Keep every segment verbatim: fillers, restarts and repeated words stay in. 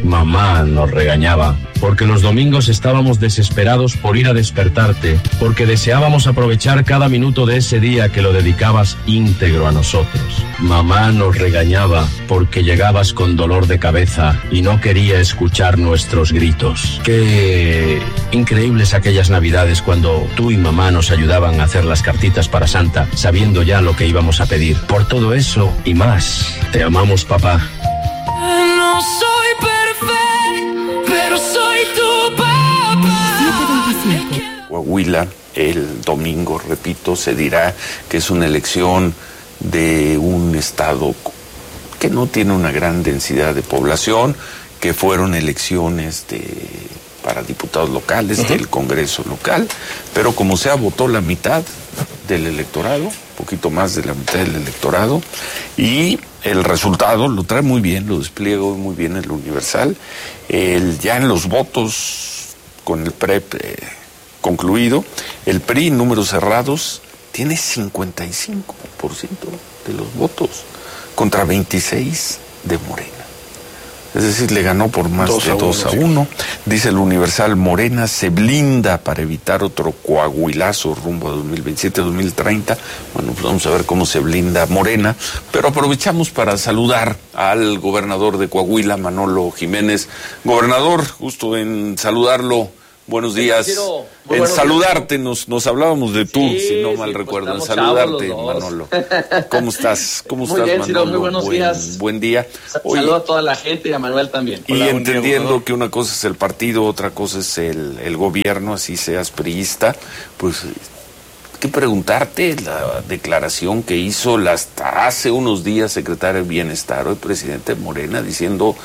Mamá nos regañaba, porque los domingos estábamos desesperados por ir a despertarte, porque deseábamos aprovechar cada minuto de ese día que lo dedicabas íntegro a nosotros. Mamá nos regañaba porque llegabas con dolor de cabeza y no quería escuchar nuestros gritos. Qué increíbles aquellas navidades cuando tú y mamá nos ayudaban a hacer las cartitas para Santa, sabiendo ya lo que íbamos a pedir. Por todo eso y más, te amamos, papá. No soy perfecto, pero soy tu papá. Coahuila, el domingo, repito, se dirá que es una elección de un estado que no tiene una gran densidad de población, que fueron elecciones de, para diputados locales, uh-huh, del Congreso local, pero como sea, votó la mitad del electorado, poquito más de la mitad del electorado, y el resultado lo trae muy bien, lo despliega muy bien el Universal. El, ya en los votos, con el P R E P eh, concluido, el P R I, números cerrados, tiene cincuenta y cinco por ciento de los votos, contra veintiséis de Morena. Es decir, le ganó por más de dos a uno. Dice el Universal, Morena se blinda para evitar otro coahuilazo rumbo a dos mil veintisiete a dos mil treinta. Bueno, pues vamos a ver cómo se blinda Morena. Pero aprovechamos para saludar al gobernador de Coahuila, Manolo Jiménez. Gobernador, gusto en saludarlo. Buenos días. En buenos saludarte, días. Nos, nos hablábamos de tú, sí, si no mal sí, recuerdo. Pues en saludarte, Manolo. ¿Cómo estás? ¿Cómo muy estás, bien, Manolo? Ciro, muy buenos buen, días. Buen día. Oye, saludo a toda la gente y a Manuel también. Hola, y entendiendo día, que una cosa es el partido, otra cosa es el, el gobierno, así seas priista, pues hay que preguntarte la declaración que hizo hasta hace unos días secretario de Bienestar, hoy presidente Morena, diciendo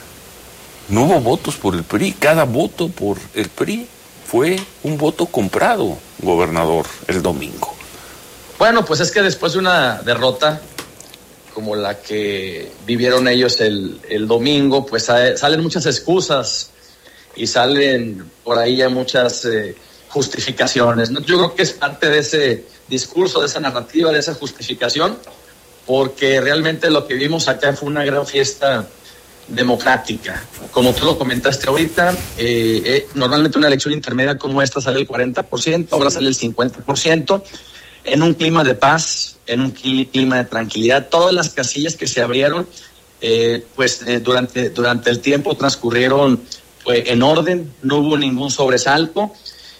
no hubo votos por el P R I, cada voto por el P R I fue un voto comprado, gobernador, el domingo. Bueno, pues es que después de una derrota como la que vivieron ellos el, el domingo, pues salen muchas excusas y salen por ahí ya muchas eh, justificaciones, ¿no? Yo creo que es parte de ese discurso, de esa narrativa, de esa justificación, porque realmente lo que vimos acá fue una gran fiesta democrática. Como tú lo comentaste ahorita, eh, eh, normalmente una elección intermedia como esta sale el cuarenta por ciento, ahora sale el cincuenta por ciento, en un clima de paz, en un clima de tranquilidad. Todas las casillas que se abrieron, eh, pues eh, durante, durante el tiempo transcurrieron pues, en orden, no hubo ningún sobresalto,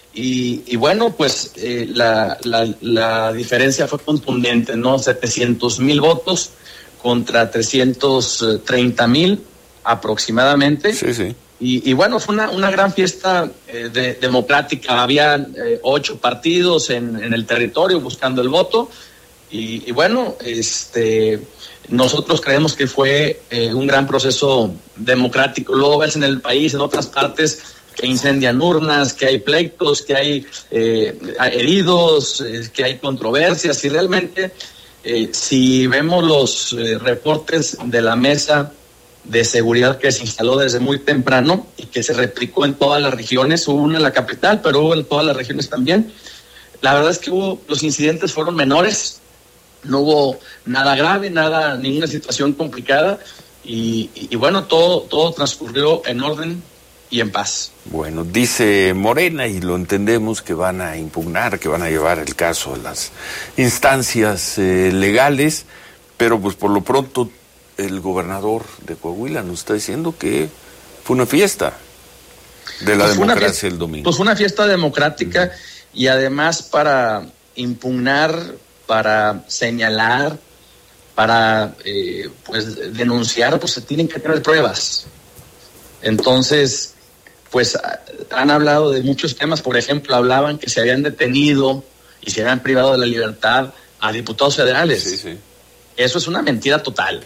y, y bueno, pues eh, la, la, la diferencia fue contundente, ¿no? setecientos mil votos contra trescientos treinta mil aproximadamente. Sí, sí. Y, y bueno, fue una, una gran fiesta eh, de, democrática. Había eh, ocho partidos en, en el territorio buscando el voto. Y, y bueno, este, nosotros creemos que fue eh, un gran proceso democrático. Luego ves en el país, en otras partes, que incendian urnas, que hay pleitos, que hay eh, heridos, eh, que hay controversias. Y realmente, eh, si vemos los eh, reportes de la mesa de seguridad que se instaló desde muy temprano y que se replicó en todas las regiones, hubo una en la capital, pero hubo en todas las regiones también. La verdad es que hubo, los incidentes fueron menores, no hubo nada grave, nada, ninguna situación complicada, y, y, y bueno, todo, todo transcurrió en orden y en paz. Bueno, dice Morena, y lo entendemos, que van a impugnar, que van a llevar el caso a las instancias eh, legales, pero pues por lo pronto el gobernador de Coahuila nos está diciendo que fue una fiesta de la pues democracia fiesta, el domingo. Pues fue una fiesta democrática, uh-huh, y además para impugnar, para señalar, para eh, pues denunciar, pues se tienen que tener pruebas. Entonces, pues han hablado de muchos temas. Por ejemplo, hablaban que se habían detenido y se habían privado de la libertad a diputados federales. Sí, sí. Eso es una mentira total.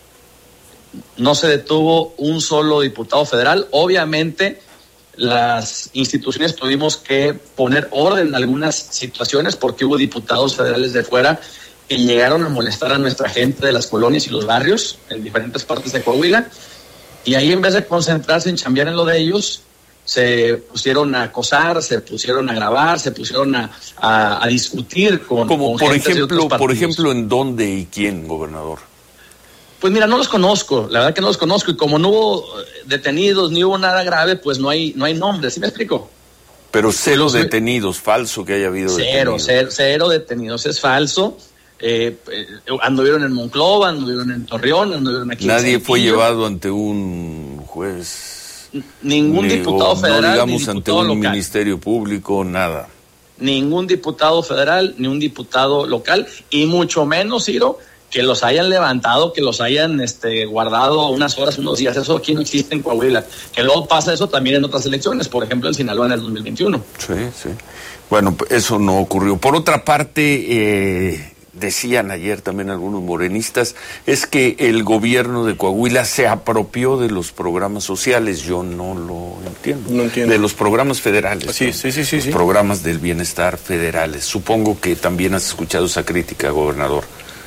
No se detuvo un solo diputado federal. Obviamente, las instituciones tuvimos que poner orden en algunas situaciones porque hubo diputados federales de fuera que llegaron a molestar a nuestra gente de las colonias y los barrios en diferentes partes de Coahuila, y ahí en vez de concentrarse en chambear en lo de ellos, se pusieron a acosar, se pusieron a grabar, se pusieron a, a, a discutir con, Como con por gente ejemplo, de otros por partidos. ejemplo, ¿en dónde y quién, gobernador? Pues mira, no los conozco, la verdad que no los conozco, y como no hubo detenidos ni hubo nada grave, pues no hay, no hay nombres, ¿sí me explico? Pero cero Pues, detenidos, falso que haya habido Cero, detenidos. cero, cero detenidos, es falso. Eh, eh, anduvieron en Monclova, anduvieron en Torreón, anduvieron aquí en Nadie Saltillo. fue llevado ante un juez. Ningún ni- diputado o, federal, no digamos ni ante diputado un local. ministerio público, nada. Ningún diputado federal, ni un diputado local, y mucho menos, Ciro, que los hayan levantado, que los hayan este, guardado unas horas, unos días. Eso aquí no existe en Coahuila. Que luego pasa eso también en otras elecciones, por ejemplo en Sinaloa en el dos mil veintiuno. Sí, sí. Bueno, eso no ocurrió. Por otra parte, eh, decían ayer también algunos morenistas, es que el gobierno de Coahuila se apropió de los programas sociales. Yo no lo entiendo. No entiendo. De los programas federales. Sí, ¿no? sí, sí, sí, Los sí. programas del bienestar federales. Supongo que también has escuchado esa crítica, gobernador.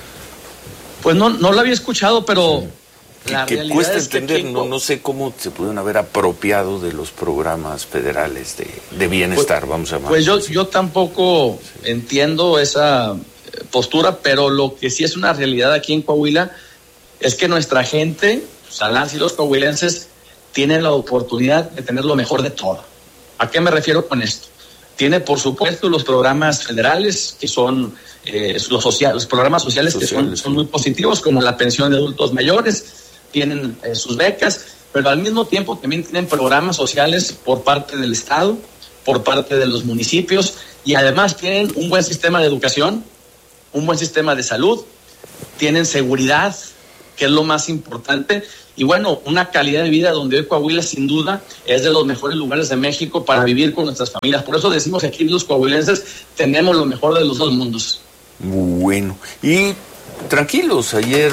Pues no, no lo había escuchado, pero la que realidad cuesta es que entender, aquí en no, Co- no sé cómo se pudieron haber apropiado de los programas federales de, de bienestar, Pues- vamos a llamarlo. Pues yo, así. yo tampoco entiendo esa eh, postura, pero lo que sí es una realidad aquí en Coahuila es que nuestra gente, o sea, las y los coahuilenses, tienen la oportunidad de tener lo mejor de todo. ¿A qué me refiero con esto? Tiene, por supuesto, los programas federales, que son eh, los, social, los programas sociales, que son, Sociales, son sí. muy positivos, como la pensión de adultos mayores, tienen eh, sus becas, pero al mismo tiempo también tienen programas sociales por parte del Estado, por parte de los municipios, y además tienen un buen sistema de educación, un buen sistema de salud, tienen seguridad, que es lo más importante, y bueno, una calidad de vida donde hoy Coahuila sin duda es de los mejores lugares de México para vivir con nuestras familias. Por eso decimos que aquí los coahuilenses tenemos lo mejor de los dos mundos. Bueno, y tranquilos, ayer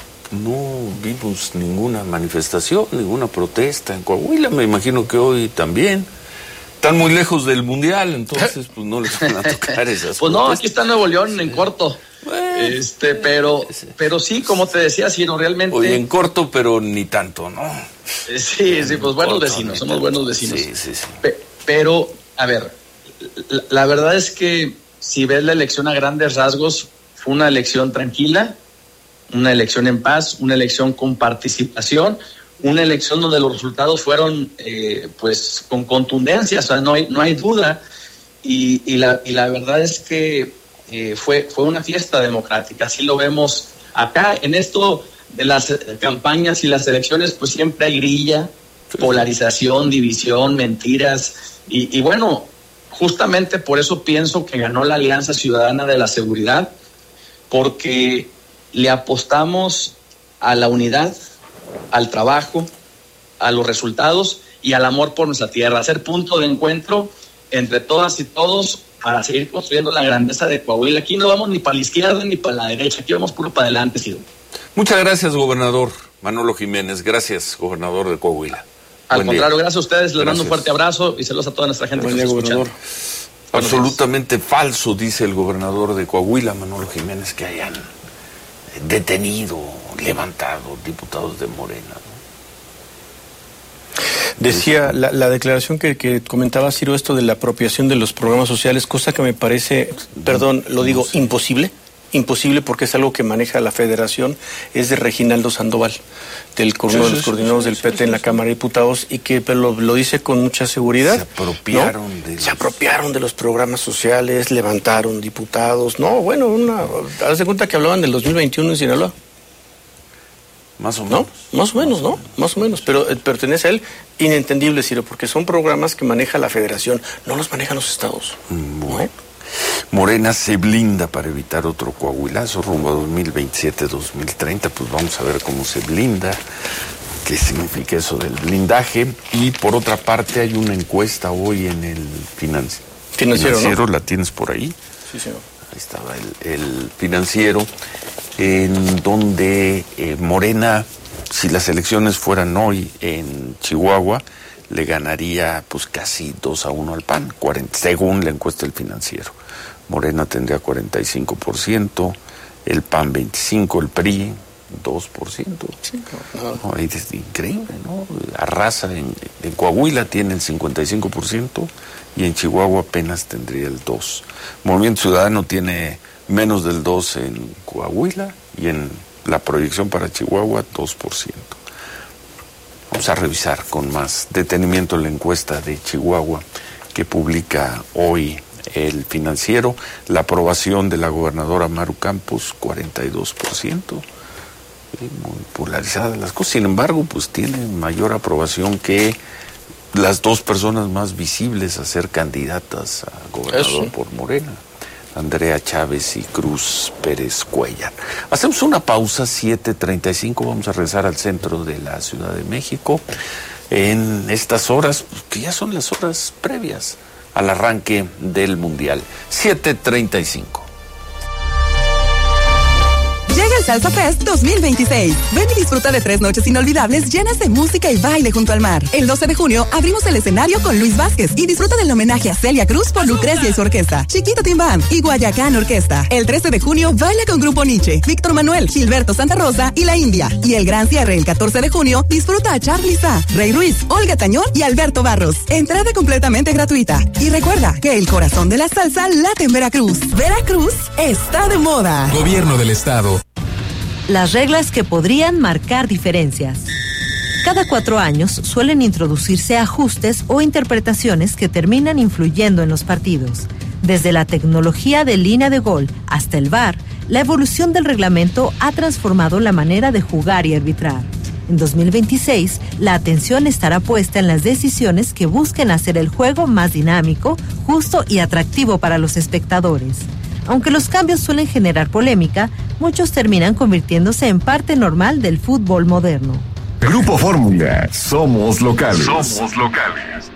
no vimos ninguna manifestación, ninguna protesta en Coahuila, me imagino que hoy también. Están muy lejos del Mundial, entonces pues no les van a tocar esas Pues no, protestas. aquí está Nuevo León en corto. Bueno, este, pero, pero sí, como te decía, Ciro, realmente. Oye, en corto, pero ni tanto, ¿no? Eh, Sí, sí, pues buenos Corto, vecinos, ni somos tanto. buenos vecinos. Sí, sí, sí. Pe- Pero, a ver, la, la verdad es que si ves la elección a grandes rasgos, fue una elección tranquila, una elección en paz, una elección con participación, una elección donde los resultados fueron eh, pues con contundencia, o sea, no hay, no hay duda, y, y, la, y la verdad es que eh, fue, fue una fiesta democrática, así lo vemos acá. En esto de las eh, campañas y las elecciones, pues siempre hay grilla, polarización, división, mentiras, y, y bueno, justamente por eso pienso que ganó la Alianza Ciudadana de la Seguridad, porque le apostamos a la unidad, al trabajo, a los resultados y al amor por nuestra tierra, ser punto de encuentro entre todas y todos para seguir construyendo la grandeza de Coahuila. Aquí no vamos ni para la izquierda ni para la derecha, aquí vamos puro para adelante, Ciro. Muchas gracias, gobernador Manolo Jiménez. Gracias, gobernador de Coahuila. Al Buen contrario, día. gracias a ustedes, les mando Gracias. un fuerte abrazo y saludos a toda nuestra gente Buen que día, nos está gobernador. escuchando. Absolutamente falso, dice el gobernador de Coahuila, Manolo Jiménez, que hayan detenido, levantado diputados de Morena, ¿no? Decía la, la declaración que, que comentaba Ciro, esto de la apropiación de los programas sociales, cosa que me parece, perdón, lo digo, imposible, imposible porque es algo que maneja la federación, es de Reginaldo Sandoval, del uno Sí, de sí, los sí, coordinadores sí, del sí, P T en sí, la sí. Cámara de Diputados y que pero lo, lo dice con mucha seguridad. Se apropiaron ¿no? de Se los- apropiaron de los programas sociales, levantaron diputados, no, bueno, una, haz de cuenta que hablaban del dos mil veintiuno en Sinaloa. Más o ¿No? menos. Más o menos, ¿no? Más o menos. Pero eh, pertenece a él, inentendible, Ciro, porque son programas que maneja la federación, no los manejan los estados. Bueno. ¿No? Morena se blinda para evitar otro coahuilazo rumbo a dos mil veintisiete dos mil treinta. Pues vamos a ver cómo se blinda, qué significa eso del blindaje. Y por otra parte hay una encuesta hoy en el financi- Financiero, ¿no? financiero, ¿la tienes por ahí? Sí, señor. Ahí estaba el, el financiero, en donde eh, Morena, si las elecciones fueran hoy en Chihuahua, le ganaría pues casi dos a uno al P A N, cuarenta, según la encuesta del financiero. Morena tendría cuarenta y cinco por ciento, el P A N veinticinco por ciento, el P R I dos por ciento. Sí, no, no. No, es increíble, ¿no? Arrasa en, en Coahuila tiene el cincuenta y cinco por ciento y en Chihuahua apenas tendría el dos por ciento. Movimiento Ciudadano tiene menos del dos por ciento en Coahuila y en La proyección para Chihuahua, dos por ciento. Vamos a revisar con más detenimiento la encuesta de Chihuahua que publica hoy El Financiero. La aprobación de la gobernadora Maru Campos, cuarenta y dos por ciento. Muy polarizadas las cosas. Sin embargo, pues tiene mayor aprobación que las dos personas más visibles a ser candidatas a gobernador Eso. por Morena, Andrea Chávez y Cruz Pérez Cuellar. Hacemos una pausa, siete treinta y cinco, vamos a regresar al centro de la Ciudad de México en estas horas, que ya son las horas previas al arranque del Mundial. siete treinta y cinco. Llega el Salsa Fest dos mil veintiséis. Ven y disfruta de tres noches inolvidables llenas de música y baile junto al mar. El doce de junio abrimos el escenario con Luis Vázquez y disfruta del homenaje a Celia Cruz por Lucrecia y su orquesta, Chiquito Team Band y Guayacán Orquesta. El trece de junio baila con Grupo Nietzsche, Víctor Manuel, Gilberto Santa Rosa y La India. Y el gran cierre el catorce de junio disfruta a Charly Sa, Rey Ruiz, Olga Tañón y Alberto Barros. Entrada completamente gratuita. Y recuerda que el corazón de la salsa late en Veracruz. Veracruz está de moda. Gobierno del Estado. Las reglas que podrían marcar diferencias. Cada cuatro años suelen introducirse ajustes o interpretaciones que terminan influyendo en los partidos. Desde la tecnología de línea de gol hasta el V A R, la evolución del reglamento ha transformado la manera de jugar y arbitrar. En dos mil veintiséis, la atención estará puesta en las decisiones que busquen hacer el juego más dinámico, justo y atractivo para los espectadores. Aunque los cambios suelen generar polémica, muchos terminan convirtiéndose en parte normal del fútbol moderno. Grupo Fórmula, somos locales. Somos locales.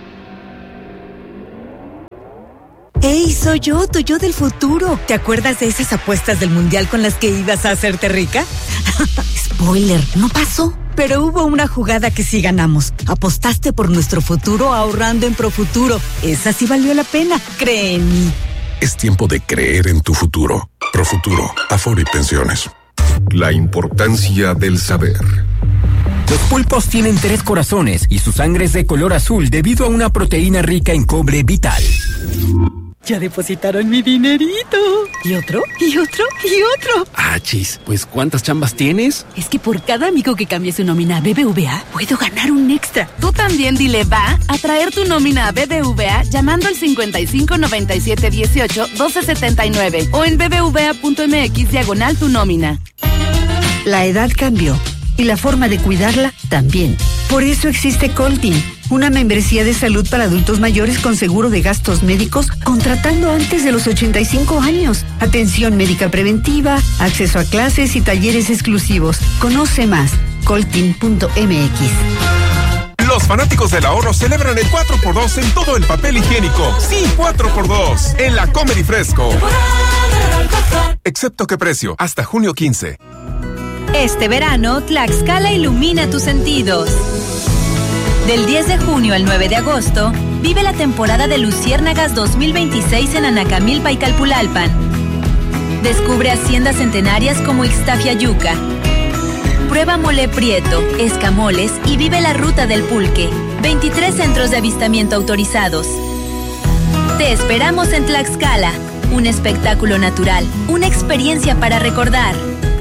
¡Ey, soy yo, tu yo del futuro! ¿Te acuerdas de esas apuestas del Mundial con las que ibas a hacerte rica? Spoiler, no pasó. Pero hubo una jugada que sí ganamos. Apostaste por nuestro futuro ahorrando en Profuturo. Esa sí valió la pena, cree en mí. Es tiempo de creer en tu futuro. Profuturo, Afore y Pensiones. La importancia del saber. Los pulpos tienen tres corazones y su sangre es de color azul debido a una proteína rica en cobre vital. Ya depositaron mi dinerito. ¿Y otro? ¿Y otro? ¿Y otro? Ah, chis, pues ¿cuántas chambas tienes? Es que por cada amigo que cambie su nómina a B B V A, puedo ganar un extra. Tú también dile va a traer tu nómina a B B V A llamando al cincuenta y cinco noventa y siete dieciocho doce setenta y nueve o en bbva.mx diagonal tu nómina. La edad cambió y la forma de cuidarla también. Por eso existe Coltin, una membresía de salud para adultos mayores con seguro de gastos médicos contratando antes de los ochenta y cinco años. Atención médica preventiva, acceso a clases y talleres exclusivos. Conoce más, coltin punto m x. Los fanáticos del ahorro celebran el cuatro por dos en todo el papel higiénico. Sí, cuatro por dos en la Comer y Fresco. Excepto qué precio, hasta junio quince. Este verano, Tlaxcala ilumina tus sentidos. Del diez de junio al nueve de agosto, vive la temporada de Luciérnagas dos mil veintiséis en Anacamilpa y Calpulalpan. Descubre haciendas centenarias como Ixtafiayuca. Prueba mole prieto, escamoles y vive la ruta del pulque. veintitrés centros de avistamiento autorizados. Te esperamos en Tlaxcala. Un espectáculo natural, una experiencia para recordar.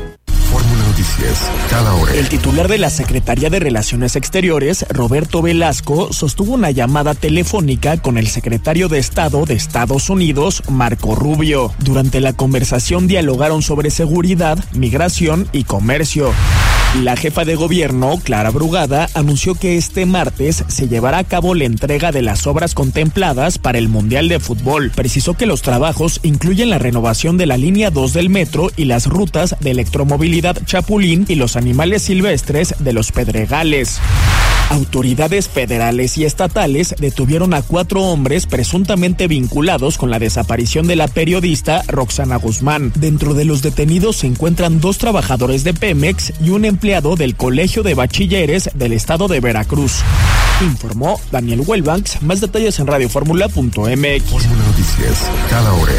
Cada hora. El titular de la Secretaría de Relaciones Exteriores, Roberto Velasco, sostuvo una llamada telefónica con el secretario de Estado de Estados Unidos, Marco Rubio. Durante la conversación dialogaron sobre seguridad, migración y comercio. La jefa de gobierno, Clara Brugada, anunció que este martes se llevará a cabo la entrega de las obras contempladas para el Mundial de Fútbol. Precisó que los trabajos incluyen la renovación de la línea dos del metro y las rutas de electromovilidad Chapulín y los animales silvestres de los Pedregales. Autoridades federales y estatales detuvieron a cuatro hombres presuntamente vinculados con la desaparición de la periodista Roxana Guzmán. Dentro de los detenidos se encuentran dos trabajadores de Pemex y un empleado del Colegio de Bachilleres del estado de Veracruz. Informó Daniel Huelbanks. Más detalles en radio fórmula punto m x. Fórmula Noticias, cada hora.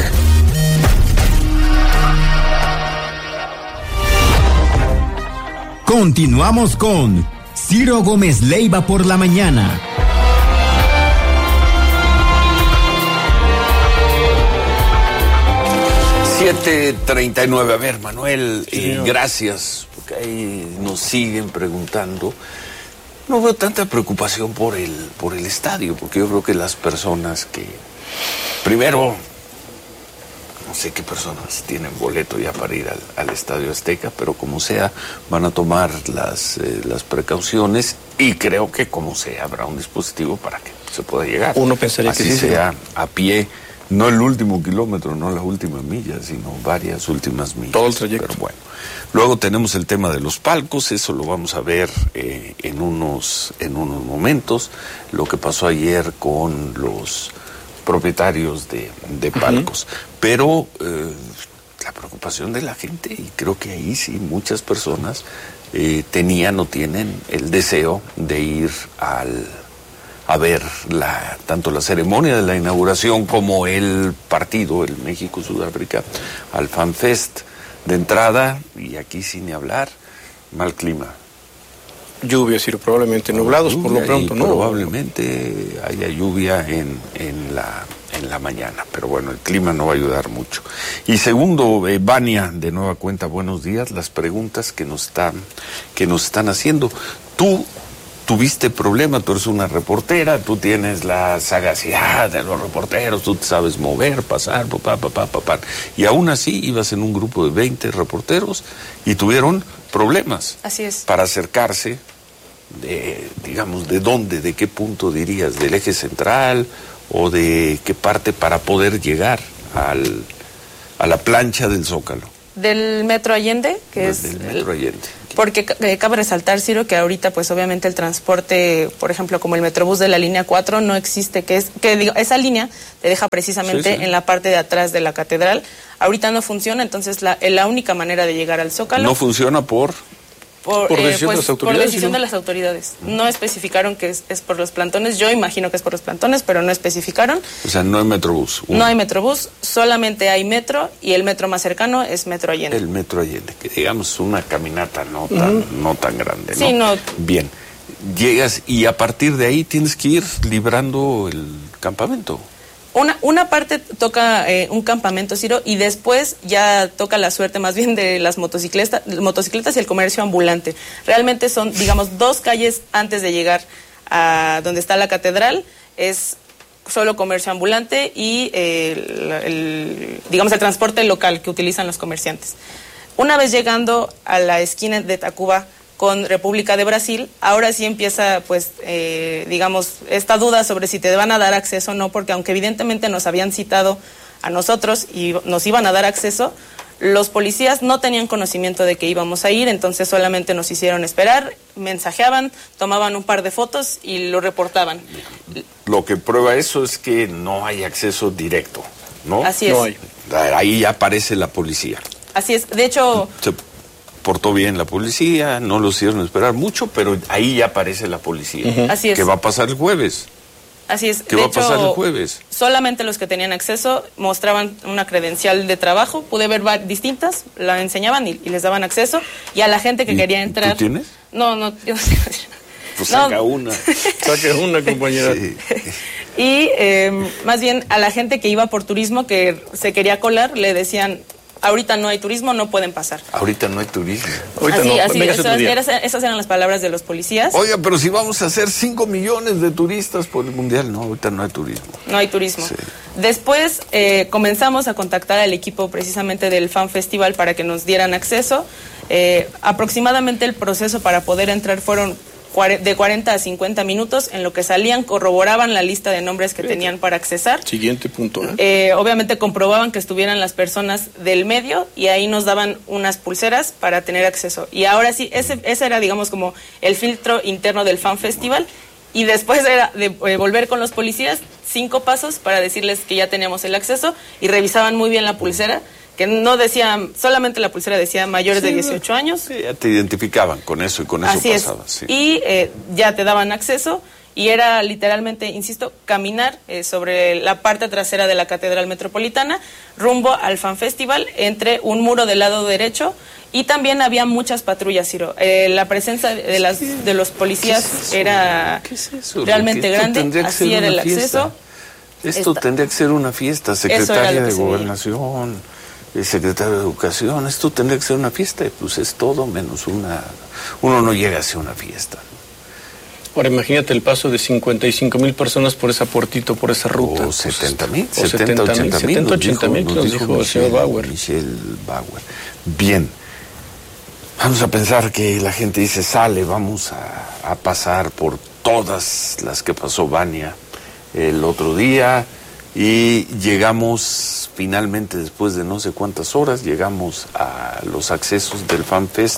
Continuamos con Ciro Gómez Leiva por la mañana. siete treinta y nueve. A ver, Manuel, sí, eh, gracias por que ahí nos siguen preguntando, no veo tanta preocupación por el, por el estadio, porque yo creo que las personas que, primero, no sé qué personas tienen boleto ya para ir al, al Estadio Azteca, pero como sea, van a tomar las, eh, las precauciones y creo que como sea, habrá un dispositivo para que se pueda llegar. Uno pensaría Así que sí sea a pie, no el último kilómetro, no la última milla, sino varias últimas millas. Todo el trayecto. Pero bueno, luego tenemos el tema de los palcos, eso lo vamos a ver eh, en unos, en unos momentos, lo que pasó ayer con los propietarios de, de palcos, uh-huh. pero eh, la preocupación de la gente, y creo que ahí sí muchas personas eh, tenían o tienen el deseo de ir al a ver la tanto la ceremonia de la inauguración como el partido, el México-Sudáfrica, al FanFest. De entrada, y aquí sin ni hablar, mal clima. Lluvia, sí, probablemente nublados por lo pronto, ¿no? Probablemente haya lluvia en, en, la, en la mañana, pero bueno, el clima no va a ayudar mucho. Y segundo, eh, Vania, de nueva cuenta, buenos días, las preguntas que nos están, que nos están haciendo. Tú tuviste problema, tú eres una reportera, tú tienes la sagacidad de los reporteros, tú te sabes mover, pasar, papá, papá, papá. Y aún así ibas en un grupo de veinte reporteros y tuvieron problemas. Así es. Para acercarse, de, digamos, ¿de dónde, de qué punto dirías? ¿Del eje central o de qué parte para poder llegar al, a la plancha del Zócalo? Del Metro Allende, que es... Del Metro Allende. Porque eh, cabe resaltar, Ciro, que ahorita pues obviamente el transporte, por ejemplo, como el Metrobús de la línea cuatro no existe, que es que digo, esa línea te deja precisamente sí, sí. en la parte de atrás de la catedral. Ahorita no funciona, entonces la, la única manera de llegar al Zócalo... ¿No funciona por...? Por, por eh, decisión pues, de las autoridades. Por decisión ¿no? de las autoridades. No especificaron que es, es por los plantones. Yo imagino que es por los plantones, pero no especificaron. O sea, no hay Metrobús. Uno. No hay Metrobús, solamente hay metro y el metro más cercano es Metro Allende. El Metro Allende, que digamos una caminata no tan, uh-huh. no tan grande, ¿no? Sí, no. Bien. Llegas y a partir de ahí tienes que ir librando el campamento. Una, una parte toca eh, un campamento, Ciro, y después ya toca la suerte más bien de las motocicletas, motocicletas y el comercio ambulante. Realmente son, digamos, dos calles antes de llegar a donde está la catedral, es solo comercio ambulante y eh, el, el, digamos, el transporte local que utilizan los comerciantes. Una vez llegando a la esquina de Tacuba con República de Brasil, ahora sí empieza, pues, eh, digamos, esta duda sobre si te van a dar acceso o no, porque aunque evidentemente nos habían citado a nosotros y nos iban a dar acceso, los policías no tenían conocimiento de que íbamos a ir, entonces solamente nos hicieron esperar, mensajeaban, tomaban un par de fotos y lo reportaban. Lo que prueba eso es que no hay acceso directo, ¿no? Así es. No hay. Ahí ya aparece la policía. Así es. De hecho... Se portó bien la policía, no lo hicieron esperar mucho, pero ahí ya aparece la policía. Uh-huh. Así es. ¿Qué va a pasar el jueves? Así es. ¿Qué de va hecho, a pasar el jueves? Solamente los que tenían acceso mostraban una credencial de trabajo. Pude ver distintas, la enseñaban y, y les daban acceso. Y a la gente que quería entrar... ¿Tú tienes? No, no, yo no sé. Pues saca no. una. Saca una, compañera. Sí. Y eh, más bien a la gente que iba por turismo, que se quería colar, le decían... Ahorita no hay turismo, no pueden pasar. Ahorita no hay turismo. Ahorita así, no. así, esas, eras, esas eran las palabras de los policías. Oiga, pero si vamos a hacer cinco millones de turistas por el Mundial, no, ahorita no hay turismo. No hay turismo. Sí. Después eh, comenzamos a contactar al equipo precisamente del Fan Festival para que nos dieran acceso. Eh, aproximadamente el proceso para poder entrar fueron de cuarenta a cincuenta minutos, en lo que salían, corroboraban la lista de nombres que sí. tenían para accesar. Siguiente punto. ¿eh? Eh, obviamente comprobaban que estuvieran las personas del medio y ahí nos daban unas pulseras para tener acceso. Y ahora sí, ese, ese era, digamos, como el filtro interno del Fan Festival. Y después era de eh, volver con los policías, cinco pasos para decirles que ya teníamos el acceso y revisaban muy bien la pulsera, que no decía, solamente la pulsera decía mayores sí, de dieciocho años. Sí, ya te identificaban con eso y con eso Así pasaba. Es. Sí. Y eh, ya te daban acceso y era literalmente, insisto, caminar eh, sobre la parte trasera de la Catedral Metropolitana rumbo al Fan Festival entre un muro del lado derecho y también había muchas patrullas, Ciro. Eh, la presencia de, las, de los policías ¿Qué es era ¿Qué es eso? realmente grande, así era el fiesta. acceso. Esto Esta. tendría que ser una fiesta, secretaria de Gobernación. el secretario de Educación, esto tendría que ser una fiesta, pues es todo menos una... Uno no llega a ser una fiesta. Ahora imagínate el paso de cincuenta y cinco mil personas por esa puertito, por esa ruta. O setenta mil, o setenta, ochenta mil. setenta, ochenta mil, nos dijo, dijo el señor Bauer. Michelle Bauer. Bien. Vamos a pensar que la gente dice, sale, vamos a, a pasar por todas las que pasó Vania el otro día, y llegamos finalmente, después de no sé cuántas horas, llegamos a los accesos del FanFest.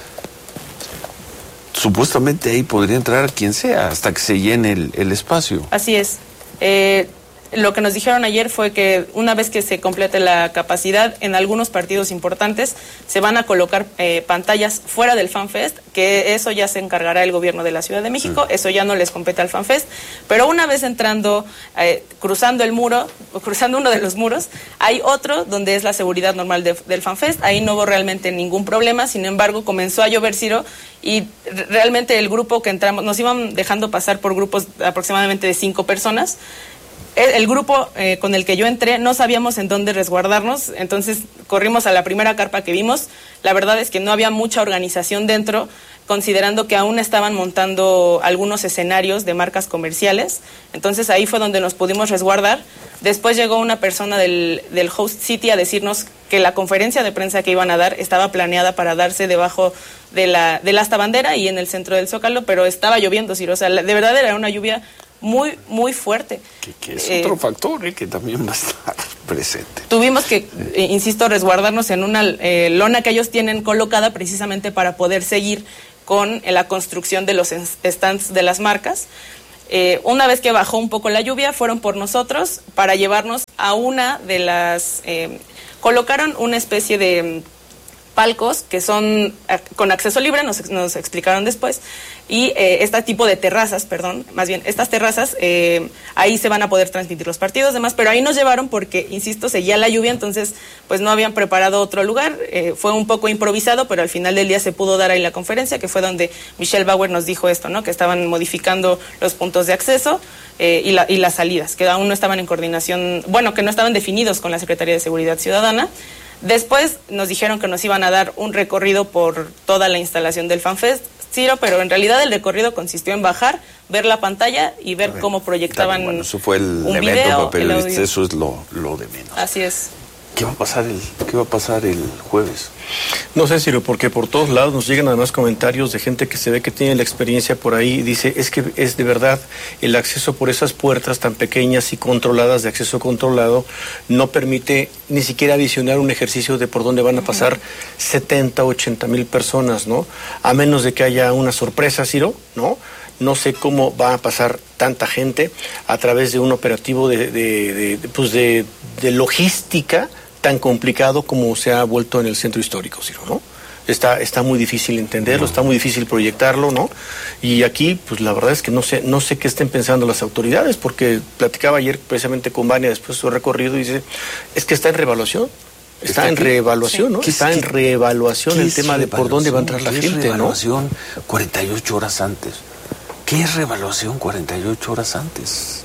Supuestamente ahí podría entrar quien sea hasta que se llene el, el espacio. Así es. Eh, lo que nos dijeron ayer fue que una vez que se complete la capacidad, en algunos partidos importantes se van a colocar eh, pantallas fuera del FanFest, que eso ya se encargará el gobierno de la Ciudad de México, mm. eso ya no les compete al FanFest, pero una vez entrando, eh, cruzando el muro, o cruzando uno de los muros, hay otro donde es la seguridad normal de, del FanFest, ahí no hubo realmente ningún problema, sin embargo comenzó a llover, Ciro, y realmente el grupo que entramos, nos iban dejando pasar por grupos aproximadamente de cinco personas. El, el grupo eh, con el que yo entré no sabíamos en dónde resguardarnos, entonces corrimos a la primera carpa que vimos. La verdad es que no había mucha organización dentro, considerando que aún estaban montando algunos escenarios de marcas comerciales, entonces ahí fue donde nos pudimos resguardar. Después llegó una persona del, del Host City a decirnos que la conferencia de prensa que iban a dar estaba planeada para darse debajo de la del asta bandera y en el centro del Zócalo, pero estaba lloviendo, Ciro, o sea, de verdad era una lluvia muy, muy fuerte. Que, que es eh, otro factor eh, que también va a estar presente. Tuvimos que, eh, insisto, resguardarnos en una eh, lona que ellos tienen colocada precisamente para poder seguir con eh, la construcción de los stands de las marcas. Eh, una vez que bajó un poco la lluvia, fueron por nosotros para llevarnos a una de las... Eh, colocaron una especie de palcos que son eh, con acceso libre, nos, nos explicaron después, y eh, este tipo de terrazas, perdón, más bien, estas terrazas, eh, ahí se van a poder transmitir los partidos, demás, pero ahí nos llevaron porque, insisto, seguía la lluvia, entonces pues no habían preparado otro lugar, eh, fue un poco improvisado, pero al final del día se pudo dar ahí la conferencia, que fue donde Michelle Bauer nos dijo esto, ¿no? Que estaban modificando los puntos de acceso eh, y, la, y las salidas, que aún no estaban en coordinación, bueno, que no estaban definidos con la Secretaría de Seguridad Ciudadana. Después nos dijeron que nos iban a dar un recorrido por toda la instalación del FanFest, Ciro, pero en realidad el recorrido consistió en bajar, ver la pantalla y ver cómo proyectaban. Bueno, eso fue el un evento, video, pero el audio. eso es lo, lo de menos. Así es. ¿Qué va a pasar el, qué va a pasar el jueves? No sé, Ciro, porque por todos lados nos llegan además comentarios de gente que se ve que tiene la experiencia por ahí y dice, es que es de verdad el acceso por esas puertas tan pequeñas y controladas, de acceso controlado, no permite ni siquiera visionar un ejercicio de por dónde van a pasar uh-huh. setenta, ochenta mil personas, ¿no? A menos de que haya una sorpresa, Ciro, ¿no? No sé cómo va a pasar tanta gente a través de un operativo de, de, de, de, pues de, de logística tan complicado como se ha vuelto en el centro histórico, Ciro, ¿no? Está, está muy difícil entenderlo, está muy difícil proyectarlo, ¿no? Y aquí, pues la verdad es que no sé, no sé qué estén pensando las autoridades, porque platicaba ayer precisamente con Vania después de su recorrido y dice, es que está en reevaluación. Está, está en reevaluación, sí. ¿no? Está en reevaluación el tema de por dónde va a entrar la gente, ¿no? Reevaluación cuarenta y ocho horas antes. ¿Qué es reevaluación cuarenta y ocho horas antes?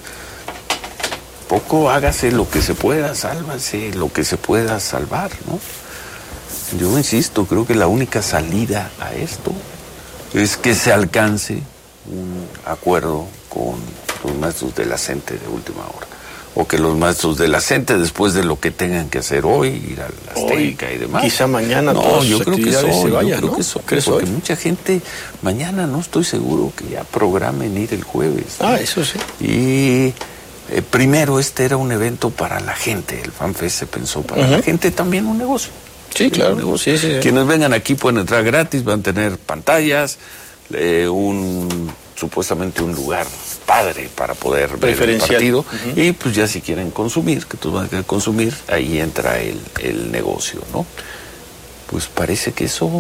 Poco hágase lo que se pueda, sálvase lo que se pueda salvar, ¿no? Yo insisto, creo que la única salida a esto es que se alcance un acuerdo con los maestros de la CENTE de última hora. O que los maestros de la CENTE, después de lo que tengan que hacer hoy, ir a la Azteca y demás. Quizá mañana no, todas yo sus creo que actividades soy, se vayan, yo creo ¿no? que soy, ¿Crees porque hoy? mucha gente, mañana no estoy seguro que ya programen ir el jueves, ¿no? Ah, eso sí. Y eh, primero este era un evento para la gente, el FanFest se pensó para uh-huh. la gente, también un negocio. Sí, claro. Un negocio. Sí, sí, sí. Quienes vengan aquí pueden entrar gratis, van a tener pantallas, eh, un supuestamente un lugar padre para poder ver el partido uh-huh. y pues ya si quieren consumir, que todos van a querer consumir, ahí entra el, el negocio, ¿no? Pues parece que eso,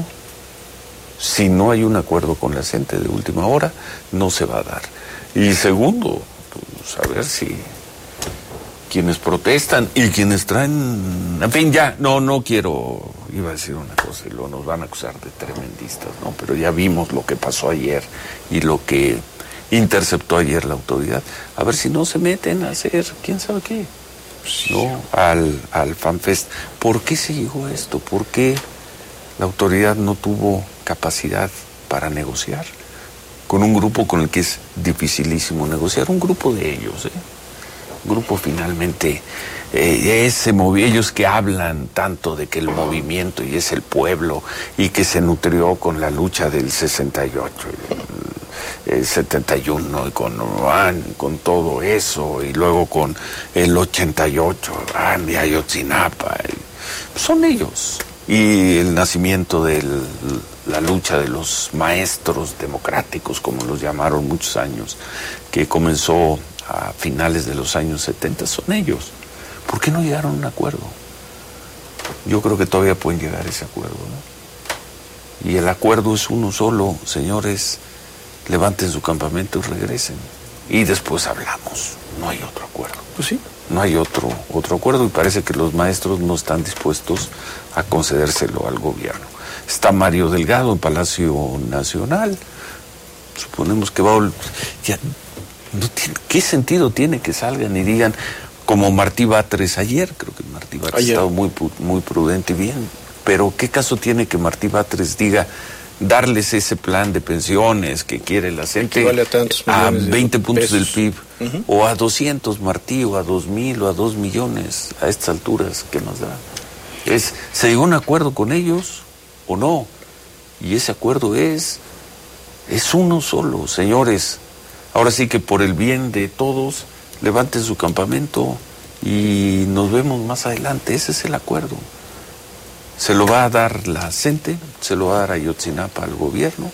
si no hay un acuerdo con la gente de última hora, no se va a dar. Y segundo, pues a ver si quienes protestan y quienes traen, en fin, ya, no, no quiero, iba a decir una cosa y luego nos van a acusar de tremendistas, ¿no? Pero ya vimos lo que pasó ayer y lo que interceptó ayer la autoridad. A ver si no se meten a hacer quién sabe qué. ¿no? al, al FanFest. ¿Por qué se llegó a esto? ¿Por qué la autoridad no tuvo capacidad para negociar con un grupo con el que es dificilísimo negociar? Un grupo de ellos, ¿eh? Un grupo finalmente, eh, ese movi- ellos que hablan tanto de que el movimiento y es el pueblo y que se nutrió con la lucha del sesenta y ocho, el setenta y uno y con, ah, con todo eso, y luego con el ochenta y ocho, ah, de Ayotzinapa, son ellos. Y el nacimiento de la lucha de los maestros democráticos, como los llamaron muchos años, que comenzó a finales de los años setenta, son ellos. ¿Por qué no llegaron a un acuerdo? Yo creo que todavía pueden llegar a ese acuerdo, ¿no? Y el acuerdo es uno solo, señores. Levanten su campamento y regresen. Y después hablamos. No hay otro acuerdo. Pues sí. No hay otro, otro acuerdo, y parece que los maestros no están dispuestos a concedérselo al gobierno. Está Mario Delgado en Palacio Nacional. Suponemos que va a... Ya, no tiene, ¿qué sentido tiene que salgan y digan, como Martí Batres ayer? Creo que Martí Batres ha estado muy, muy prudente y bien. Pero ¿qué caso tiene que Martí Batres diga, darles ese plan de pensiones que quiere la gente vale a, tantos a veinte puntos pesos. del P I B, Uh-huh. o a doscientos, Martí, o a dos mil, o a dos millones, a estas alturas, ¿qué nos da? Es, ¿se llegó a un acuerdo con ellos o no? Y ese acuerdo es, es uno solo, señores. Ahora sí que por el bien de todos, levanten su campamento y nos vemos más adelante. Ese es el acuerdo. Se lo va a dar la CENTE, se lo va a dar a Ayotzinapa al gobierno.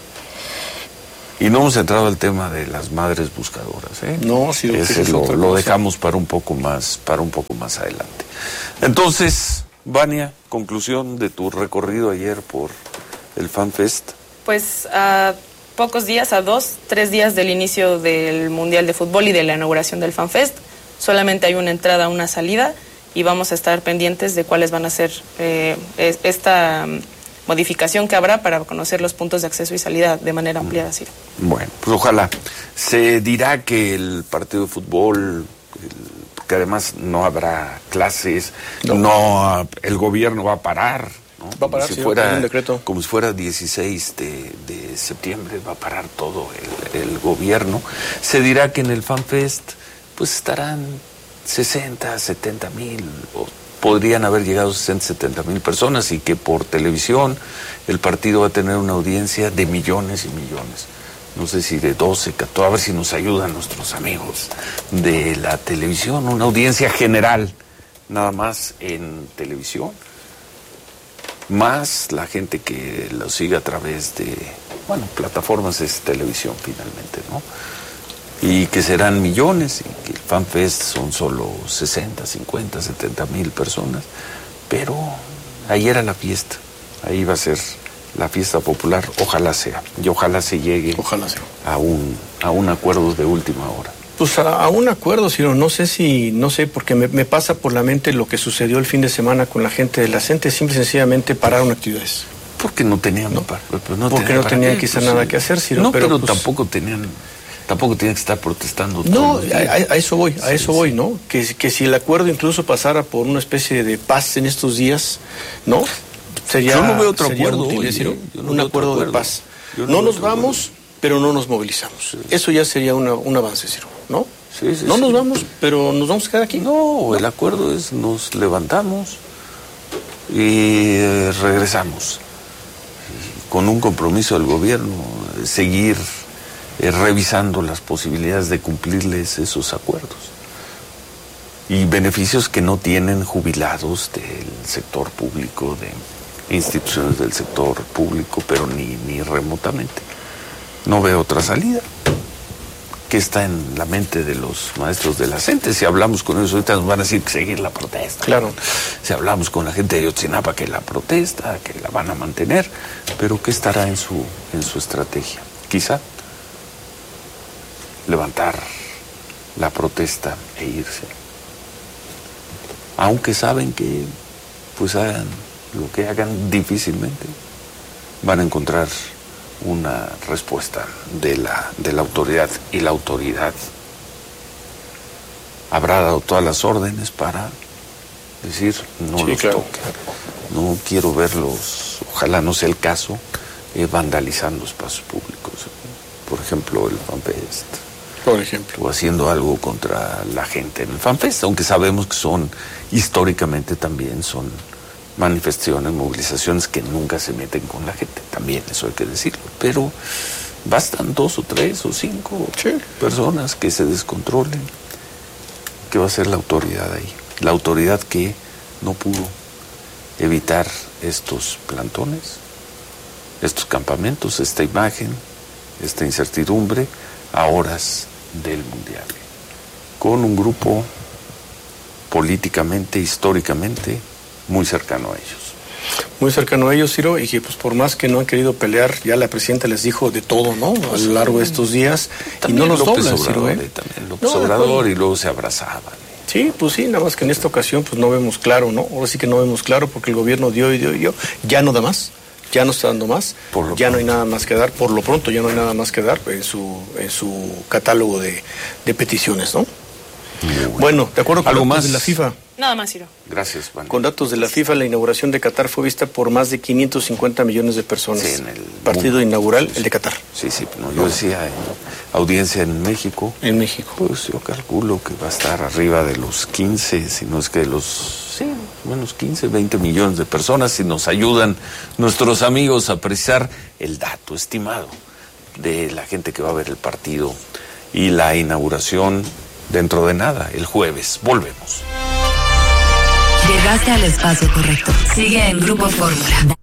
Y no hemos entrado al tema de las madres buscadoras, ¿eh? No, sí, ese es lo, otra lo cosa. dejamos para un poco más, para un poco más adelante. Entonces, Vania, conclusión de tu recorrido ayer por el FanFest. Pues a pocos días, a dos, tres días del inicio del Mundial de Fútbol y de la inauguración del FanFest, solamente hay una entrada, una salida, y vamos a estar pendientes de cuáles van a ser eh, es, esta um, modificación que habrá para conocer los puntos de acceso y salida de manera ampliada. Sí. Bueno, pues ojalá. Se dirá que el partido de fútbol, el, porque además no habrá clases, no, no el gobierno va a parar, ¿no? Va a parar, como si sí, fuera, un decreto. Como si fuera dieciséis de, de septiembre, va a parar todo el, el gobierno. Se dirá que en el FanFest pues estarán sesenta, setenta mil, o podrían haber llegado sesenta, setenta mil personas, y que por televisión el partido va a tener una audiencia de millones y millones. No sé si de doce, catorce, a ver si nos ayudan nuestros amigos de la televisión, una audiencia general, nada más en televisión, más la gente que lo sigue a través de, bueno, plataformas es televisión finalmente, ¿no? Y que serán millones, y que el FanFest son solo sesenta, cincuenta, setenta mil personas, pero ahí era la fiesta, ahí va a ser la fiesta popular, ojalá sea, y ojalá se llegue ojalá sea. a un a un acuerdo de última hora. Pues a, a un acuerdo, Ciro, no sé si, no sé, porque me, me pasa por la mente lo que sucedió el fin de semana con la gente de la CENTE, simple y sencillamente pararon actividades. Porque no tenían, no, para, pues no porque tenían no tenían qué, quizá pues, nada sí. que hacer, Ciro. No, pero, pero pues, tampoco tenían... Tampoco tienen que estar protestando. No, todos a, a eso voy, a sí, eso sí. voy, ¿no? Que, que si el acuerdo incluso pasara por una especie de paz en estos días, ¿no? Sería, yo no veo otro sería acuerdo, útil, oye, ¿sí? yo no un veo acuerdo, otro de acuerdo. paz. Yo No, no nos otro vamos, acuerdo. pero no nos movilizamos. Sí. Eso ya sería una, un avance, Ciro, ¿no? Sí, sí, no sí. nos vamos, pero nos vamos a quedar aquí. No, ¿no? El acuerdo es nos levantamos y eh, regresamos. Y con un compromiso del gobierno, eh, seguir eh, revisando las posibilidades de cumplirles esos acuerdos. Y beneficios que no tienen jubilados del sector público, de instituciones del sector público, pero ni, ni remotamente. No veo otra salida. ¿Qué está en la mente de los maestros de la CENTE? Si hablamos con ellos ahorita nos van a decir que seguir la protesta. Claro. Si hablamos con la gente de Ayotzinapa, que la protesta, que la van a mantener, pero ¿qué estará en su, en su estrategia? Quizá levantar la protesta e irse. Aunque saben que pues hagan lo que hagan, difícilmente van a encontrar una respuesta de la, de la autoridad, y la autoridad habrá dado todas las órdenes para decir, no Sí, los claro. toque. No quiero verlos, ojalá no sea el caso, eh, vandalizando espacios públicos. Por ejemplo, el FanFest. Por ejemplo. O haciendo algo contra la gente en el FanFest, aunque sabemos que son, históricamente también son manifestaciones, movilizaciones que nunca se meten con la gente. También, eso hay que decirlo. Pero bastan dos o tres o cinco sí. personas que se descontrolen. ¿Qué va a hacer la autoridad ahí? La autoridad que no pudo evitar estos plantones, estos campamentos, esta imagen, esta incertidumbre a horas del Mundial, con un grupo políticamente, históricamente, muy cercano a ellos. Muy cercano a ellos, Ciro, y que pues por más que no han querido pelear, ya la presidenta les dijo de todo, ¿no? A lo largo de estos días, También y no los López doblan, Ciro, Obrador, ¿eh? eh, también López No, Obrador, no. y luego se abrazaban. Sí, pues sí, nada más que en esta ocasión pues no vemos claro, ¿no? Ahora sí que no vemos claro porque el gobierno dio y dio y dio, ya no da más, ya no está dando más, ya no hay nada más que dar, por lo pronto ya no hay nada más que dar en su, en su catálogo de, de peticiones, ¿no? Bueno. Bueno, de acuerdo con ¿Algo datos más? de la FIFA. Nada más, Ciro. Gracias, Juan. Con datos de la FIFA, la inauguración de Qatar fue vista por más de quinientos cincuenta millones de personas. Sí, en el partido mundo. inaugural, el de Qatar. Sí, sí, no, yo decía, en audiencia en México. En México. Pues yo calculo que va a estar arriba de los quince, si no es que de los, sí, menos quince, veinte millones de personas, si nos ayudan nuestros amigos a precisar el dato estimado de la gente que va a ver el partido y la inauguración dentro de nada, el jueves. Volvemos. Llegaste al espacio correcto. Sigue en Grupo Fórmula.